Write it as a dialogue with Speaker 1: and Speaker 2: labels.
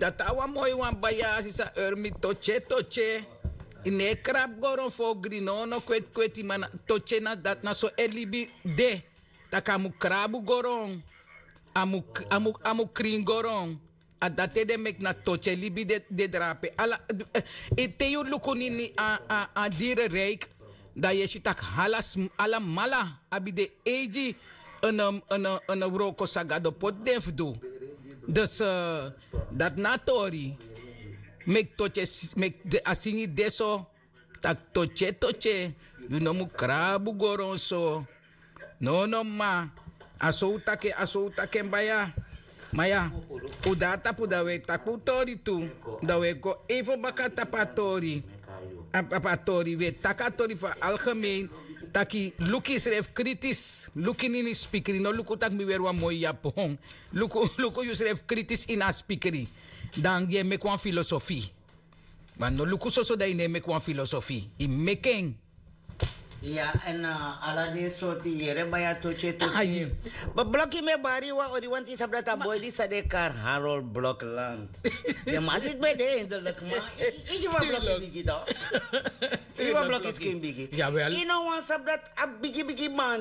Speaker 1: dat awa mooi wan baya sisa ermi toche. Ine krap goron fo grinono kweti mana toche na dat na so elibi de. Takamu krabu goron. Amu kring goron. Adate de mek na toche libi de drape. Ite yu lukunini a dire reik. Da je shitak halas ala mala. Abi de eji een roko sagado pot def do. Dus dat natori. Mek toche mek de asingi deso. Tak toche. You no mu krabu goron so. No ma. Aso take baya. Maya, udata pudawe takutori tu. Dawe ko even bakata patori. Patori we takatori voor algemeen. Taki luki schreef kritisch. Luki nini speakeri. No luku tak mi weer wat mooi japon. Luku you schreef kritisch in a speakeri. Dan je mek wan filosofie. Maar no luku so da je mek wan filosofie. I meken.
Speaker 2: Ja, en ala de soorten jere baya toche. Maar blokje me bari wa odi want is abda ta boy lisa de kar Harold Blokland. Je mas ik bij de indelijk maar. Ik wa blokje bigi da. Ik wa blokje skin bigi.
Speaker 1: Jawel.
Speaker 2: You know want sabdat a bigi man.